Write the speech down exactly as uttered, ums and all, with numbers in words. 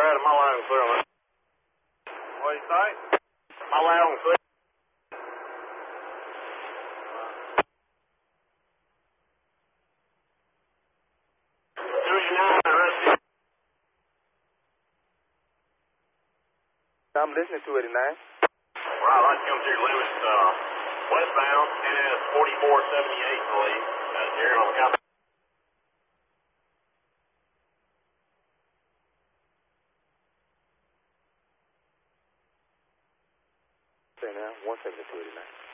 bad. Am I loud and clear on that? What do you say? Am I loud and clear? I'm listening to eighty-nine. Right, I'd come through limits uh, westbound, and it's forty-four seventy-eight, I believe. Uh, here on the company. Say now, one seventy-two eighty-nine.